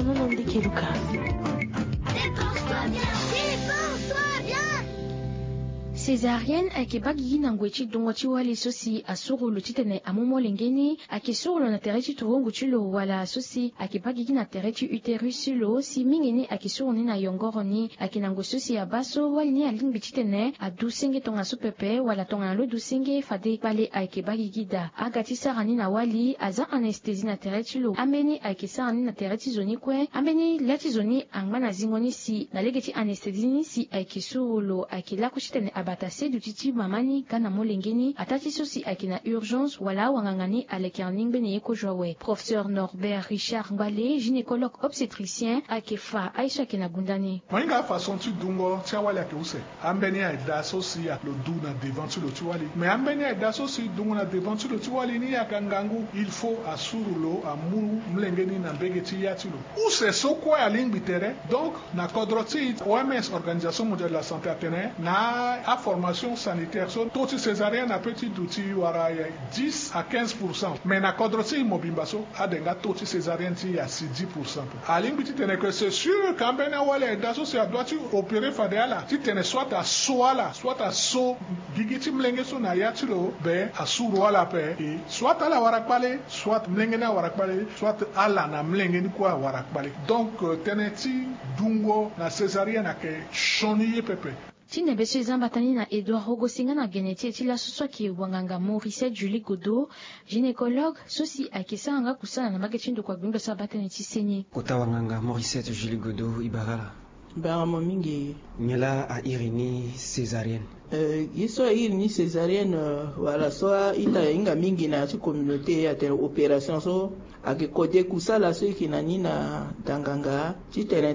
non de Keluka. Césarienne akebagi nangwechi dongwachi wali sosi asuru lutitene amomo lengeni akesuru na terechi turongu chulo wala sosi akebagi na terechi uterus lo si mingeni akesuru ni na yongoroni akinango sosi abaso wali ni alingbi chitene adusenge tonga supepe wala tonga lo dusenge fade pale akebagi gida agati sarani na wali aza anesthesi na terechi lo ameni akesarani na terechi zoni kwe ameni lati zoni angmana zingoni si na legeti anesthesi ni si akesuru lo akilaku chitene batase du titi mamani kana molengeni atati sosi akina urgence wala wangangani alekerning bene eko jowe. Professeur Norbert Richard Mbale, gynécologue obstétricien akefa Aisha kina gundani. Moinga façon tu dungo tiawali akeuse. Ambeni a da sosi ya lo duna devant tu lo tiwali. Mais ambeni a da sosi dungo na devant tu lo tiwali ni akangangu il faut asuru lo amuru mlengeni na begeti yatilo. Ou c'est so quoi ya ling bitere. Donc na kodroti OMS Organisation mondiale de la santé atene na formation sanitaire so toti césarienne a petit d'outil wara 10 à 15%. Mais na kodroti mobimbaso adenga toti césarienne ti ya 10%. Aling biti tene que c'est sûr quand ben wale da so c'est doit tu opérer fadela ti tene soit à soala soit à so gigiti mlenge so na yatilo be asuru wala pe et soit à la warakbale soit mlenge na warakbale soit ala na mlenge ni kwa warakbale. Donc teneti dungo na césarienne a ke choniye pepe. Tine beso zambatani na Edouard Rogosinga na geneti etila suswa ki wanganga Maurice Julie Godot, gynécologue, sosi akesanga kusana na magechindo kwa gwindo sabatani tisenye. Kota wanganga Maurice Julie Godot ibarala. Baramo mingi. Nyela a irini césarienne. Iso irini césarienne wala soa ita inga mingi na ci communauté ya opération so ake kote kusala so ikinani na danganga ci